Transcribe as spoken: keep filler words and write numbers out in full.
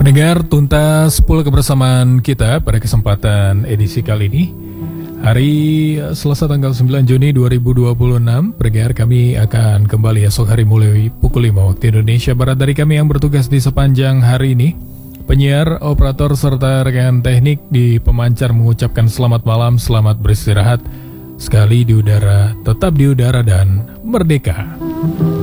Pendengar, tuntas pula kebersamaan kita pada kesempatan edisi kali ini. Hari Selasa tanggal sembilan Juni dua ribu dua puluh enam, pendengar, kami akan kembali esok hari mulai pukul lima waktu Indonesia Barat. Dari kami yang bertugas di sepanjang hari ini, penyiar, operator, serta rekan teknik di pemancar mengucapkan selamat malam, selamat beristirahat. Sekali di udara, tetap di udara dan merdeka.